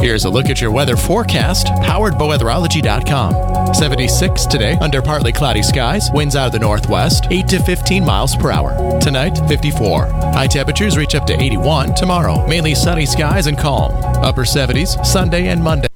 Here's a look at your weather forecast, powered by weatherology.com. 76 today, under partly cloudy skies, winds out of the northwest, 8 to 15 miles per hour. Tonight, 54. High temperatures reach up to 81 tomorrow, mainly sunny skies and calm. Upper 70s Sunday and Monday.